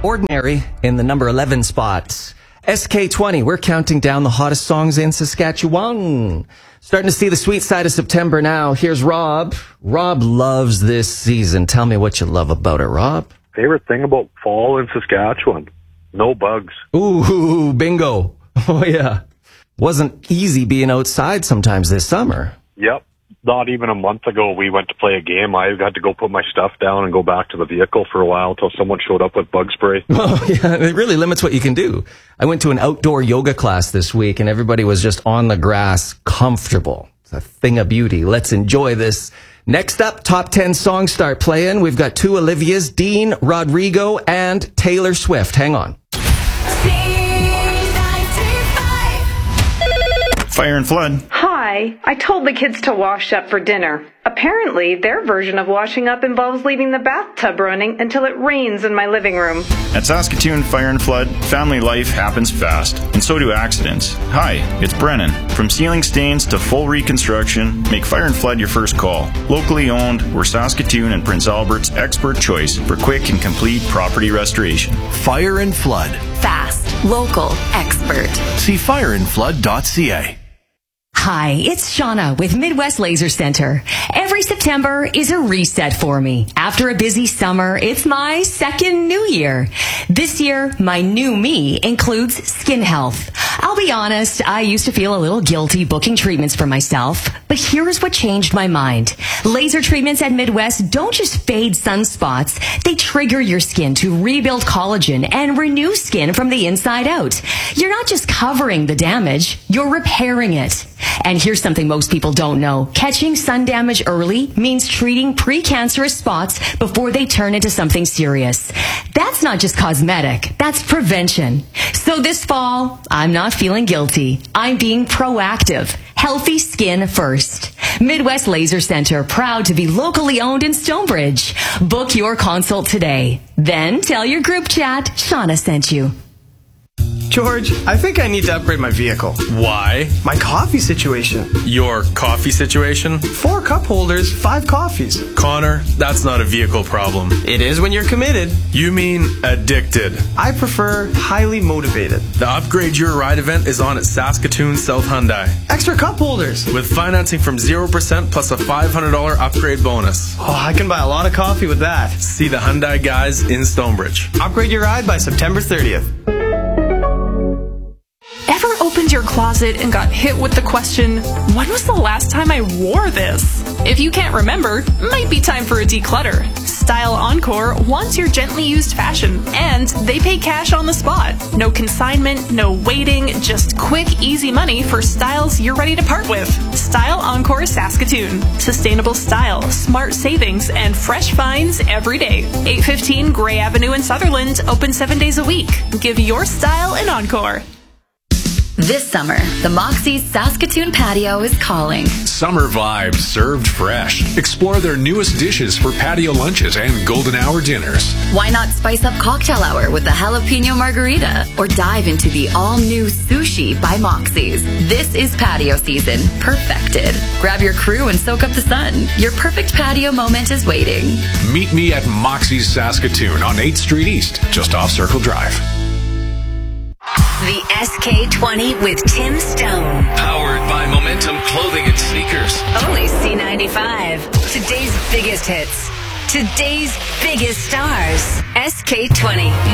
Ordinary in the number 11 spot. SK20, we're counting down the hottest songs in Saskatchewan. Starting to see the sweet side of September now. Here's Rob. Rob loves this season. Tell me what you love about it, Rob. Favorite thing about fall in Saskatchewan? No bugs. Ooh, bingo. Oh, yeah. Wasn't easy being outside sometimes this summer. Yep. Not even a month ago, we went to play a game. I had to go put my stuff down and go back to the vehicle for a while until someone showed up with bug spray. Oh, yeah, it really limits what you can do. I went to an outdoor yoga class this week, and everybody was just on the grass, comfortable. It's a thing of beauty. Let's enjoy this. Next up, top 10 songs start playing. We've got two Olivias, Dean, Rodrigo, and Taylor Swift. Hang on. Fire and Flood. Hi, I told the kids to wash up for dinner. Apparently, their version of washing up involves leaving the bathtub running until it rains in my living room. At Saskatoon Fire and Flood, family life happens fast, and so do accidents. Hi, it's Brennan. From ceiling stains to full reconstruction, make Fire and Flood your first call. Locally owned, we're Saskatoon and Prince Albert's expert choice for quick and complete property restoration. Fire and Flood. Fast, local, expert. See fireandflood.ca. Hi, it's Shauna with Midwest Laser Center. Every September is a reset for me. After a busy summer, it's my second new year. This year, my new me includes skin health. I'll be honest, I used to feel a little guilty booking treatments for myself, but here's what changed my mind. Laser treatments at Midwest don't just fade sunspots, they trigger your skin to rebuild collagen and renew skin from the inside out. You're not just covering the damage, you're repairing it. And here's something most people don't know. Catching sun damage early means treating precancerous spots before they turn into something serious. That's not just cosmetic, that's prevention. So this fall, I'm not feeling guilty. I'm being proactive. Healthy skin first. Midwest Laser Center, proud to be locally owned in Stonebridge. Book your consult today. Then tell your group chat Shauna sent you. George, I think I need to upgrade my vehicle. Why? My coffee situation. Your coffee situation? 4 cup holders, 5 coffees. Connor, that's not a vehicle problem. It is when you're committed. You mean addicted. I prefer highly motivated. The Upgrade Your Ride event is on at Saskatoon South Hyundai. Extra cup holders. With financing from 0% plus a $500 upgrade bonus. Oh, I can buy a lot of coffee with that. See the Hyundai guys in Stonebridge. Upgrade your ride by September 30th. Ever opened your closet and got hit with the question, when was the last time I wore this? If you can't remember, might be time for a declutter. Style Encore wants your gently used fashion, and they pay cash on the spot. No consignment, no waiting, just quick, easy money for styles you're ready to part with. Style Encore Saskatoon. Sustainable style, smart savings, and fresh finds every day. 815 Gray Avenue in Sutherland, open 7 days a week. Give your style an encore. This summer, the Moxie's Saskatoon patio is calling. Summer vibes served fresh. Explore their newest dishes for patio lunches and golden hour dinners. Why not spice up cocktail hour with a jalapeno margarita or dive into the all-new sushi by Moxie's? This is patio season, perfected. Grab your crew and soak up the sun. Your perfect patio moment is waiting. Meet me at Moxie's Saskatoon on 8th Street East, just off Circle Drive. The SK20 with Tim Stone. Powered by Momentum Clothing and Sneakers. Only C95. Today's biggest hits. Today's biggest stars. SK20.